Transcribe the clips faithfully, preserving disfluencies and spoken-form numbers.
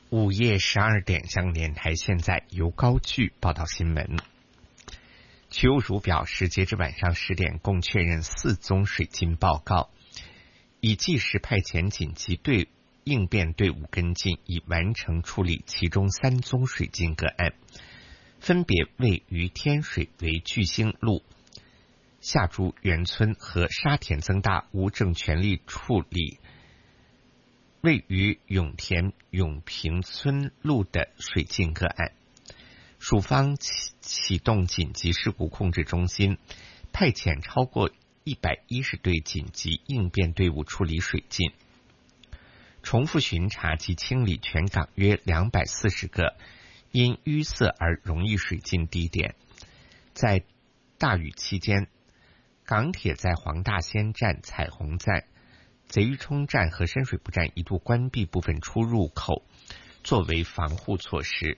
午夜十二点，香港电台现在由高炬报道新闻。渠务署表示，截至晚上十点，共确认四宗水浸报告，已即时派遣紧急队应变队伍跟进，已完成处理其中三宗水浸个案，分别位于天水围巨星路、下竹园村和沙田增大屋，正全力处理位于永田永平村路的水浸个案。署方启启动紧急事故控制中心，派遣超过一百一十队紧急应变队伍处理水浸，重复巡查及清理全港约两百四十个因淤塞而容易水浸地点。在大雨期间，港铁在黄大仙站、彩虹站、贼鱼冲站和深水埗站一度关闭部分出入口，作为防护措施。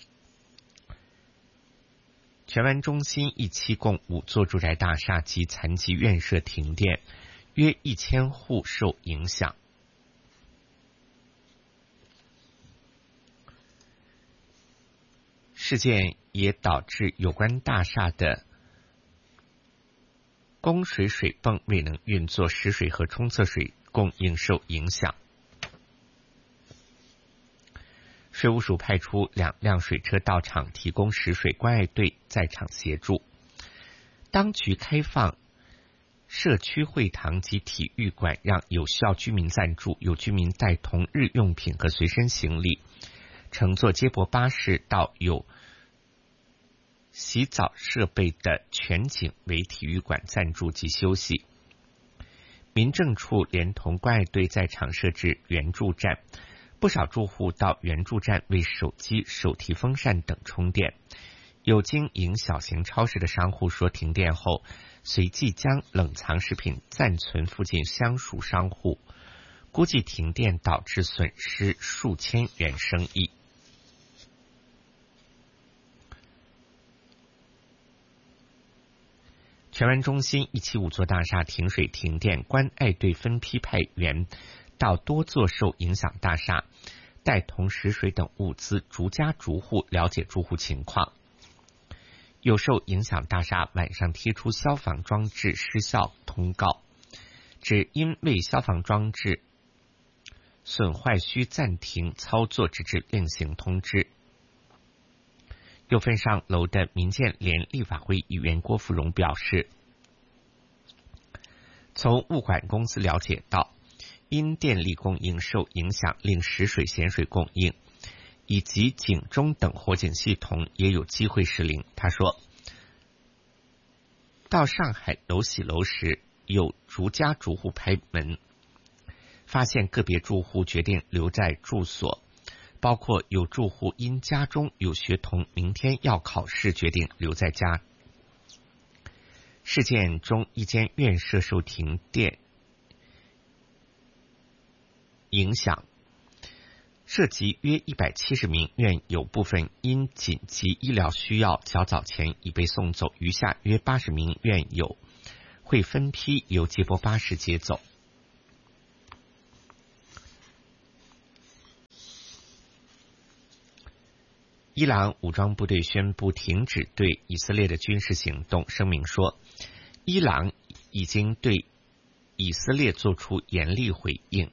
荃湾中心一期共五座住宅大厦及残疾院舍停电，约一千户受影响。事件也导致有关大厦的供水水泵未能运作，食水和冲厕水供应受影响。水务署派出两辆水车到场提供食水，关爱队在场协助。当局开放社区会堂及体育馆，让有需要居民赞助，有居民带同日用品和随身行李，乘坐接驳巴士到有洗澡设备的全景围体育馆暂住及休息。民政处连同关爱队在场设置援助站，不少住户到援助站为手机、手提风扇等充电。有经营小型超市的商户说，停电后随即将冷藏食品暂存附近相熟商户，估计停电导致损失数千元生意。荃湾中心一期五座大厦停水停电，关爱队分批派员到多座受影响大厦，带同食水等物资，逐家逐户了解住户情况。有受影响大厦晚上贴出消防装置失效通告，指因为消防装置损坏需暂停操作，直至另行通知。有份上楼的民建联立法会议员郭富荣表示，从物管公司了解到，因电力供应受影响，令食水、咸水供应以及警钟等火警系统也有机会失灵。他说，到上海楼洗楼时，有逐家逐户拍门，发现个别住户决定留在住所，包括有住户因家中有学童明天要考试，决定留在家。事件中，一间院舍受停电影响，涉及约一百七十名院友，部分因紧急医疗需要较早前已被送走，余下约八十名院友会分批由接驳巴士接走。伊朗武装部队宣布停止对以色列的军事行动，声明说，伊朗已经对以色列做出严厉回应。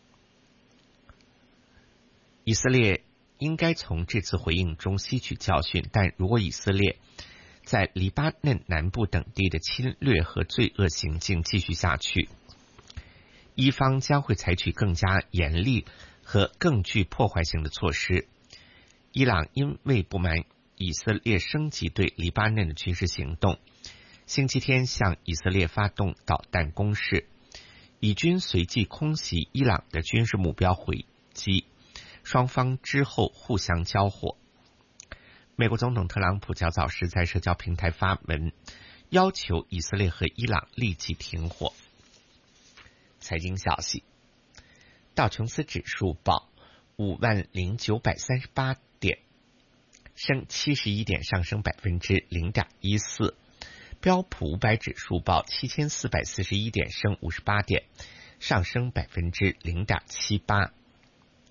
以色列应该从这次回应中吸取教训，但如果以色列在黎巴嫩南部等地的侵略和罪恶行径继续下去，伊方将会采取更加严厉和更具破坏性的措施。伊朗因为不满以色列升级对黎巴嫩的军事行动，星期天向以色列发动导弹攻势，以军随即空袭伊朗的军事目标回击，双方之后互相交火。美国总统特朗普较早时在社交平台发文，要求以色列和伊朗立即停火。财经消息，道琼斯指数报五万零九百三十八点，升七十一点，上升百分之零点一四。标普五百指数报七千四百四十一点，升五十八点，上升百分之零点七八。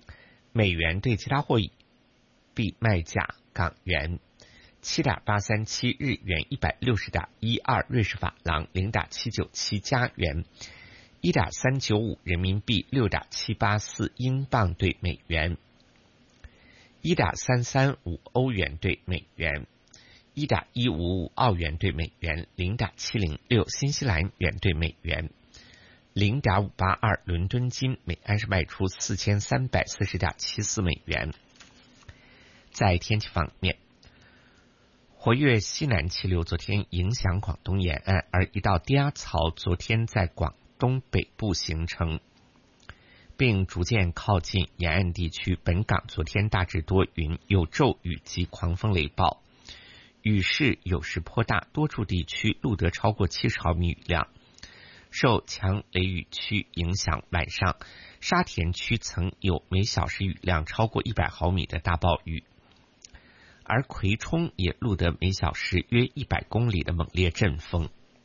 美元对其他货币卖价：港元七点八三七，日元一百六十点一二，瑞士法郎零点七九七，加元一点三九五，人民币六点七八四，英镑对美元一点三三五，欧元对美元一点一五五，澳元对美元零点七零六，新西兰元对美元零点五八二，伦敦金每安士卖出四千三百四十点七四美元。在天气方面，活跃西南气流昨天影响广东沿岸，而一道低压槽昨天在广东北部形成，并逐渐靠近沿岸地区。本港昨天大致多云，有骤雨及狂风雷暴，雨势有时颇大，多处地区录得超过七十毫米雨量。受强雷雨区影响，晚上沙田区曾有每小时雨量超过一百毫米的大暴雨，而葵冲也录得每小时约一百公里的猛烈阵风。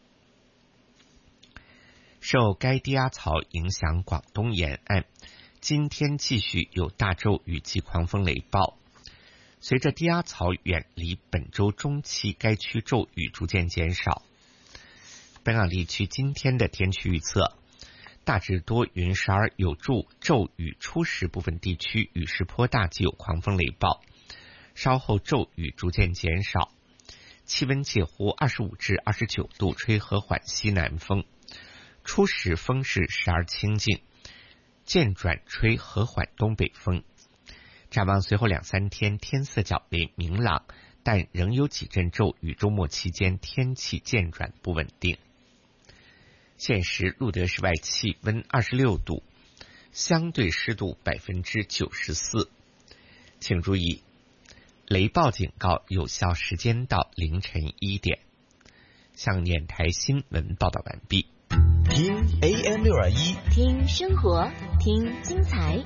受该低压槽影响，广东沿岸今天继续有大骤雨及狂风雷暴。随着低压槽远离，本周中期该区骤雨逐渐减少。本港地区今天的天气预测：大致多云，时而有助骤雨，初时部分地区雨势颇大，及有狂风雷暴，稍后骤雨逐渐减少，气温介乎二十五至二十九度，吹和缓西南风，初时风势时而清劲，渐转吹和缓东北风。展望随后两三天天色较为明朗，但仍有几阵骤雨，周末期间天气渐转不稳定。现时录得室外气温二十六度，相对湿度百分之九十四。请注意，雷暴警告有效时间到凌晨一点。向电台新闻报道完毕。 听 A M 六二一， 听生活，听精彩。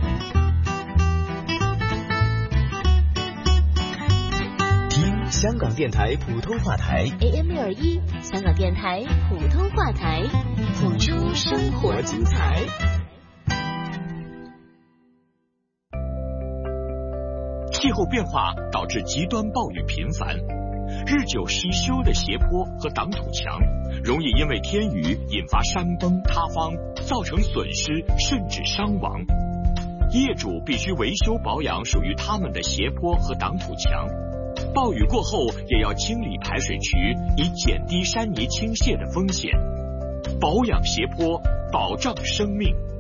听香港电台普通话台 A M 六二一，香港电台普通话台，谱出生活精彩。 气候变化导致极端暴雨频繁，日久失修的斜坡和挡土墙容易因为天雨引发山崩塌方，造成损失甚至伤亡。业主必须维修保养属于他们的斜坡和挡土墙，暴雨过后也要清理排水渠，以减低山泥倾泻的风险。保养斜坡，保障生命。